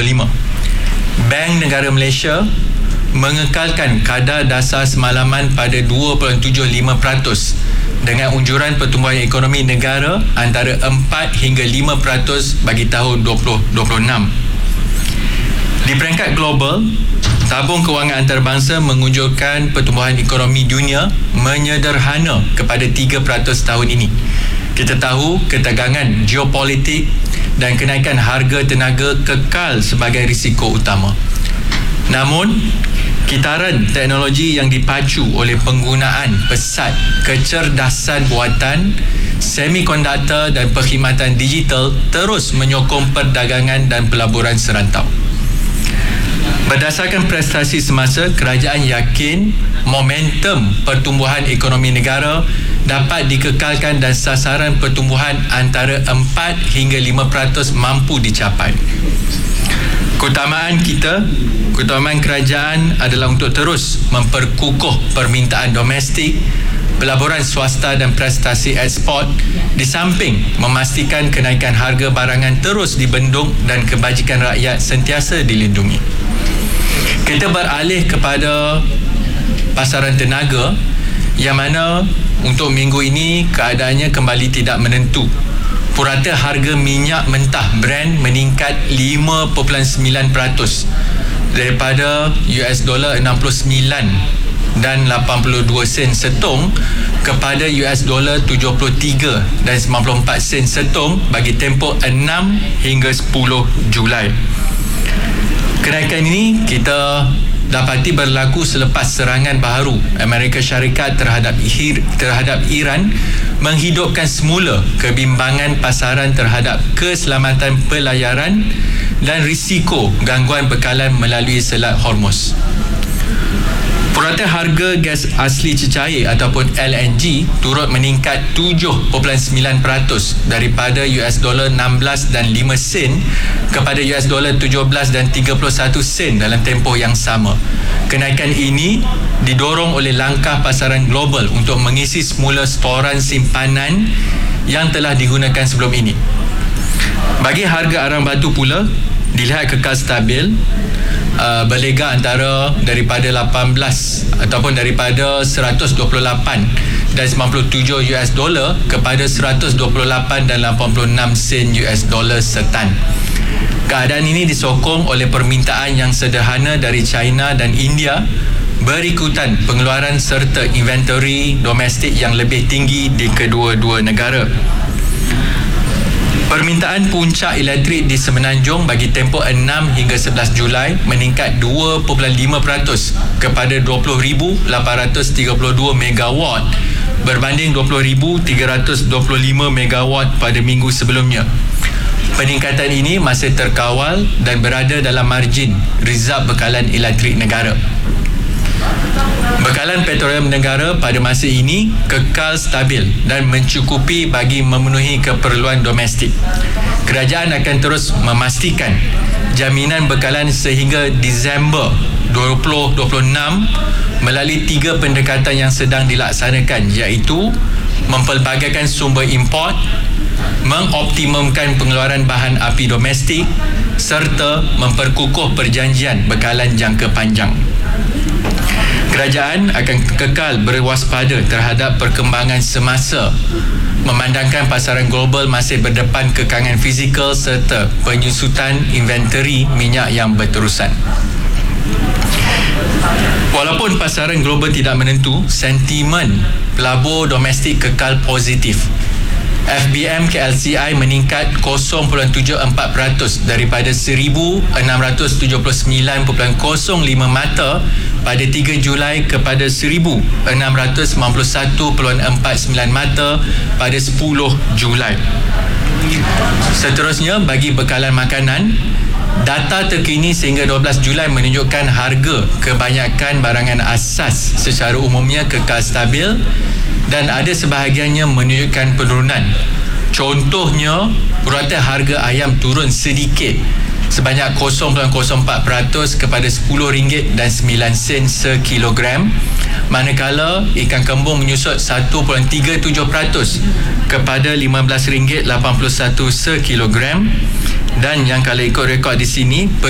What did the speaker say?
Bank Negara Malaysia mengekalkan kadar dasar semalaman pada 2.75% dengan unjuran pertumbuhan ekonomi negara antara 4 hingga 5% bagi tahun 2026. Di peringkat global, Tabung Kewangan Antarabangsa mengunjurkan pertumbuhan ekonomi dunia menyederhana kepada 3% tahun ini. Kita tahu ketegangan geopolitik dan kenaikan harga tenaga kekal sebagai risiko utama. Namun, kitaran teknologi yang dipacu oleh penggunaan pesat kecerdasan buatan, semikonduktor dan perkhidmatan digital terus menyokong perdagangan dan pelaburan serantau. Berdasarkan prestasi semasa, kerajaan yakin momentum pertumbuhan ekonomi negara dapat dikekalkan dan sasaran pertumbuhan antara 4 hingga 5% mampu dicapai. Keutamaan kerajaan adalah untuk terus memperkukuh permintaan domestik, pelaburan swasta dan prestasi ekspor, di samping memastikan kenaikan harga barangan terus dibendung dan kebajikan rakyat sentiasa dilindungi. Kita beralih kepada pasaran tenaga yang mana untuk minggu ini keadaannya kembali tidak menentu. Purata harga minyak mentah Brent meningkat 5.9% daripada $69 dan 82 sen setung kepada $73 dan 94 sen setung bagi tempoh 6 hingga 10 Julai. Kenaikan ini kita dapati berlaku selepas serangan baharu Amerika Syarikat terhadap Iran menghidupkan semula kebimbangan pasaran terhadap keselamatan pelayaran dan risiko gangguan bekalan melalui Selat Hormuz. Purata harga gas asli cecair ataupun LNG turut meningkat 7.9% daripada $16 dan 5 sen kepada $17 dan 31 sen dalam tempoh yang sama. Kenaikan ini didorong oleh langkah pasaran global untuk mengisi semula storan simpanan yang telah digunakan sebelum ini. Bagi harga arang batu pula dilihat kekal stabil, berlega antara daripada 18 ataupun daripada 128 dan 97 US dollar kepada 128 dan 86 sen US dollar setan. Keadaan ini disokong oleh permintaan yang sederhana dari China dan India berikutan pengeluaran serta inventory domestik yang lebih tinggi di kedua-dua negara. Permintaan puncak elektrik di Semenanjung bagi tempoh 6 hingga 11 Julai meningkat 2.5% kepada 20,832 megawatt berbanding 20,325 megawatt pada minggu sebelumnya. Peningkatan ini masih terkawal dan berada dalam margin rizab bekalan elektrik negara. Bekalan petroleum negara pada masa ini kekal stabil dan mencukupi bagi memenuhi keperluan domestik. Kerajaan akan terus memastikan jaminan bekalan sehingga Disember 2026 melalui 3 pendekatan yang sedang dilaksanakan, iaitu mempelbagaikan sumber import, mengoptimumkan pengeluaran bahan api domestik serta memperkukuh perjanjian bekalan jangka panjang. Kerajaan akan kekal berwaspada terhadap perkembangan semasa, memandangkan pasaran global masih berdepan kekangan fizikal serta penyusutan inventory minyak yang berterusan. Walaupun pasaran global tidak menentu, sentimen pelabur domestik kekal positif. FBM KLCI meningkat 0.74% daripada 1,679.05 mata pada 3 Julai kepada 1,691.49 mata pada 10 Julai. Seterusnya, bagi bekalan makanan, data terkini sehingga 12 Julai menunjukkan harga kebanyakan barangan asas secara umumnya kekal stabil dan ada sebahagiannya menunjukkan penurunan. Contohnya, purata harga ayam turun sedikit sebanyak 0.04% kepada RM10.09 sekilogram, manakala ikan kembung menyusut 1.37% kepada RM15.81 sekilogram. Dan yang kalau ikut rekod di sini,